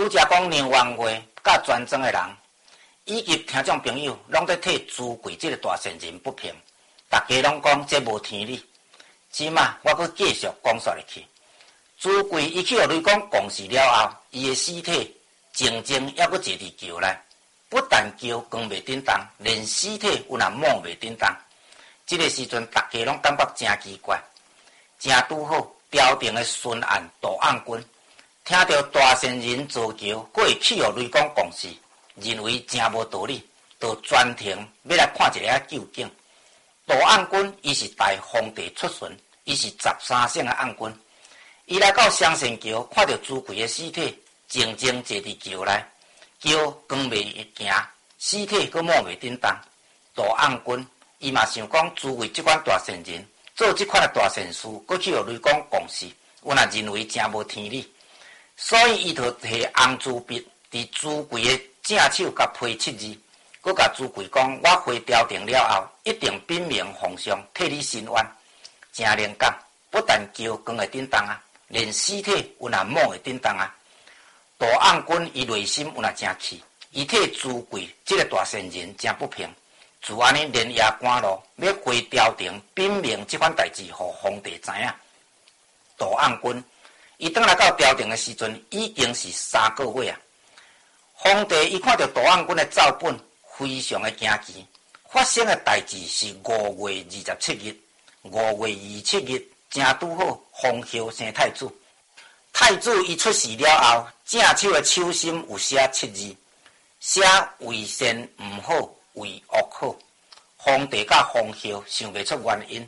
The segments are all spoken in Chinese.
拄则讲牛王会甲专庄的人，以及听众朋友，拢在替朱贵这个大善人不平，大家拢讲这无天理。即马我阁继续讲说入去。朱贵伊去互雷公共事了后，伊的尸体静静还阁坐伫桥内，不但桥光袂叮当，连尸体有若摸袂叮当。这个时阵，大家拢感觉真奇怪。正拄好，朝廷的巡按大案军听到大善人造桥，阁会去互雷公共事，认为真无道理，就专程要来看一下究竟。大案军伊是大皇帝出巡，伊是13省的案军。伊来到双线桥，看到朱贵的尸体静静坐伫桥内，桥光袂行，尸体阁摸袂叮当。大案军伊嘛想讲，朱贵即款大善人做即款的大善事，阁去互雷公共事，我若认为真无天理，所以伊就摕红朱笔伫朱贵的正手甲批7字，阁甲朱贵讲：我回朝廷了后，一定禀明皇上，替你伸冤。真灵感，不但桥光会叮当啊，连尸体有若摸会叮当啊。大案军伊内心有若真气，伊替朱贵这个大善人真不平，自安尼连夜赶路，要回朝廷禀明这款代志，互皇帝知影。大案军伊转来到朝廷的时阵，已经是3个月啊。皇帝伊看到大案军的照本，非常的惊奇。发生的代志是5月27日，5月27日正拄好封孝生太子。太子伊出世了后，正手的手心有写7字，写为善毋好，为恶好。皇帝甲封孝想袂出原因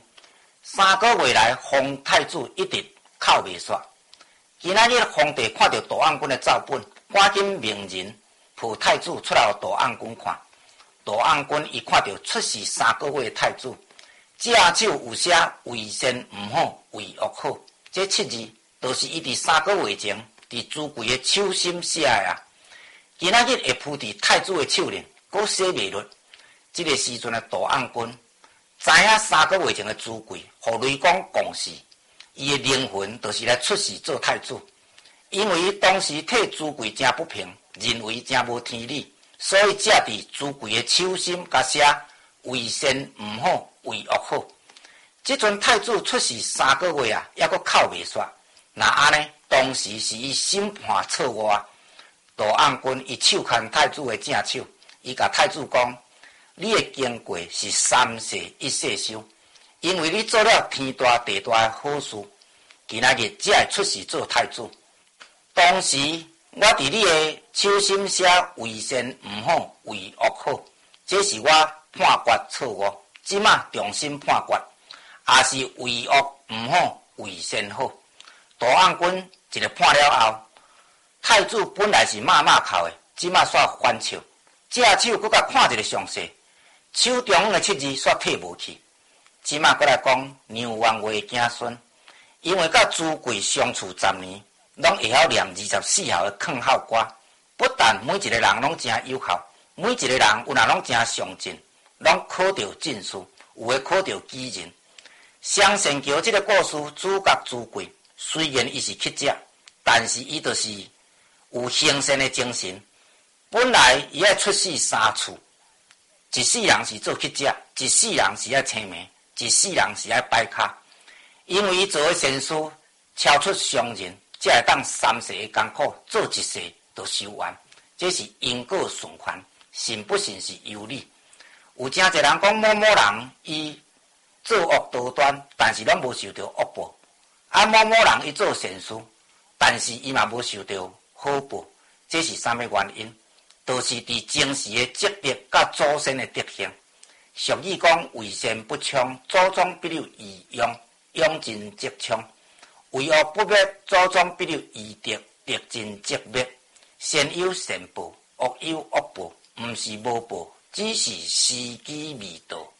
，3个月来封太子一直哭袂煞。今仔日皇帝看到大案军的照本，赶紧命人抱太子出来互大案军看。大案军伊看到出世3个月的太子，正手有写为善毋好，为恶好，这7字就是伊伫3个月前伫朱贵的手心写的啊。今仔日会铺伫太子的手领，阁写袂落。这个时阵的大案军知影3个月前的朱贵互雷公共事，伊的灵魂就是来出世做太子。因为当时替朱贵真不平，认为真无天理，所以才伫朱贵的手心甲写为善毋好，为恶好。即阵太子出世3个月啊，还阁哭袂煞。那安尼，当时是伊审判错误。大案军伊手牵太子的正手，伊甲太子讲：你的经过是3世1世修，因为你做了天大地大的好事，今仔日才会出世做太子。当时我伫你的手心写为善毋好，为恶好，这是我判决错误，即马重新判决，也是为恶毋好，为善好。大案军一个判了后，太子本来是骂哭的，即马煞翻笑，正手搁甲看一个详细，手中央的7字煞褪无去。即马搁来讲牛王话的子孙，因为甲朱贵相处10年，拢会晓念24号的劝孝歌。不但每一个人拢真有效，每一个人有若拢真上进，拢考到进士，有的考到举人。双线桥这个故事主角朱贵，虽然伊是乞食，但是伊就是有行善的精神。本来伊爱出世3次，一世人是做乞食，一世人是爱青梅，一世人是爱摆卡。因为伊做的善事超出常人，才会当3世的艰苦做1世就修完。这是因果循环，信不信是由你。有真侪人讲某某人伊做恶多端，但是拢无受到恶报；啊，某某人伊做善事，但是伊嘛无受到好报。这是啥物原因？就是伫前世的积德甲祖先的德行。俗语讲：为善不昌，祖宗必有余殃，殃尽则昌；为恶不灭，祖宗必有余德，德尽则灭。善有善报，恶有恶报，毋是无报，只是时机未到。